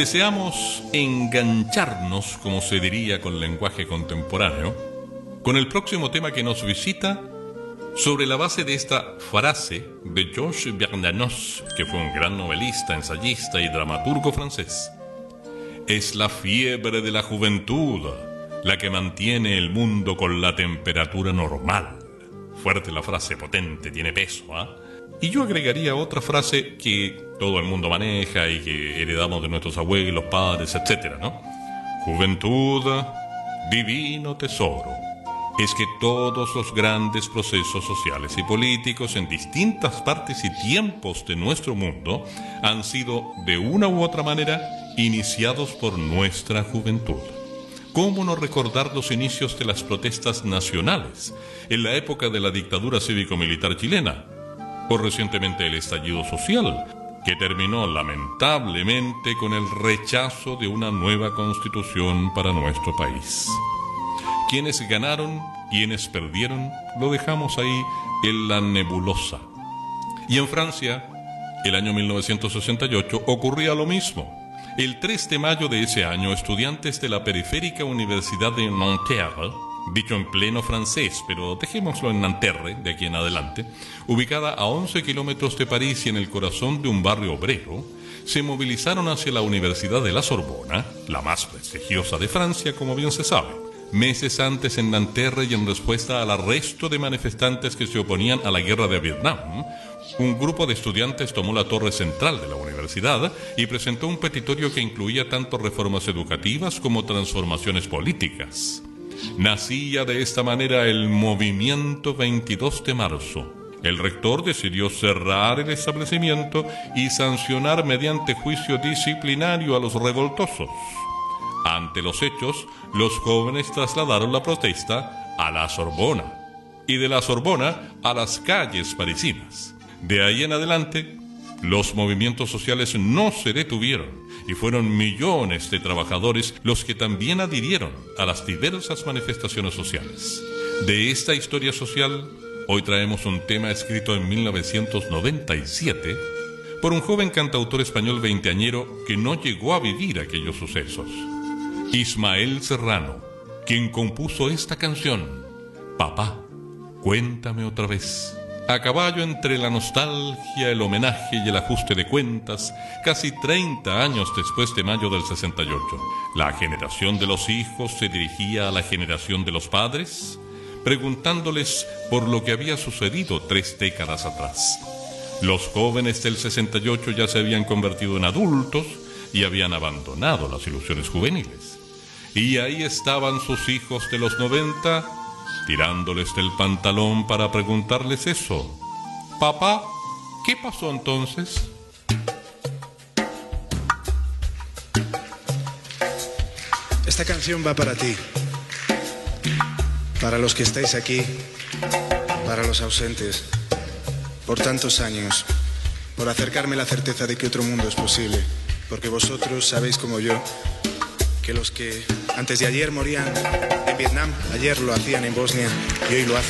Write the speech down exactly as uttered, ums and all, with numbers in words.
Deseamos engancharnos, como se diría con lenguaje contemporáneo, con el próximo tema que nos visita sobre la base de esta frase de Georges Bernanos, que fue un gran novelista, ensayista y dramaturgo francés. Es la fiebre de la juventud la que mantiene el mundo con la temperatura normal. Fuerte la frase, potente, tiene peso, ¿ah? ¿eh? Y yo agregaría otra frase que todo el mundo maneja y que heredamos de nuestros abuelos, padres, etcétera, ¿no? Juventud, divino tesoro. Es que todos los grandes procesos sociales y políticos en distintas partes y tiempos de nuestro mundo han sido, de una u otra manera, iniciados por nuestra juventud. ¿Cómo no recordar los inicios de las protestas nacionales en la época de la dictadura cívico-militar chilena? O recientemente el estallido social, que terminó lamentablemente con el rechazo de una nueva constitución para nuestro país. Quienes ganaron, quienes perdieron, lo dejamos ahí en la nebulosa. Y en Francia, el año mil novecientos sesenta y ocho, ocurría lo mismo. El tres de mayo de ese año, estudiantes de la periférica Universidad de Nanterre, dicho en pleno francés, pero dejémoslo en Nanterre de aquí en adelante, ubicada a once kilómetros de París y en el corazón de un barrio obrero, se movilizaron hacia la Universidad de la Sorbona, la más prestigiosa de Francia, como bien se sabe. Meses antes en Nanterre y en respuesta al arresto de manifestantes que se oponían a la guerra de Vietnam, un grupo de estudiantes tomó la torre central de la universidad y presentó un petitorio que incluía tanto reformas educativas como transformaciones políticas. Nacía de esta manera el movimiento veintidós de marzo. El rector decidió cerrar el establecimiento y sancionar mediante juicio disciplinario a los revoltosos. Ante los hechos, los jóvenes trasladaron la protesta a la Sorbona y de la Sorbona a las calles parisinas. De ahí en adelante, los movimientos sociales no se detuvieron y fueron millones de trabajadores los que también adhirieron a las diversas manifestaciones sociales. De esta historia social, hoy traemos un tema escrito en mil novecientos noventa y siete por un joven cantautor español veinteañero que no llegó a vivir aquellos sucesos. Ismael Serrano, quien compuso esta canción, Papá, cuéntame otra vez. A caballo entre la nostalgia, el homenaje y el ajuste de cuentas, casi treinta años después de mayo del sesenta y ocho, la generación de los hijos se dirigía a la generación de los padres, preguntándoles por lo que había sucedido tres décadas atrás. Los jóvenes del sesenta y ocho ya se habían convertido en adultos y habían abandonado las ilusiones juveniles. Y ahí estaban sus hijos de los noventa, tirándoles del pantalón para preguntarles eso. Papá, ¿qué pasó entonces? Esta canción va para ti, para los que estáis aquí, para los ausentes, por tantos años, por acercarme la certeza de que otro mundo es posible, porque vosotros sabéis como yo que los que antes de ayer morían en Vietnam, ayer lo hacían en Bosnia y hoy lo hacen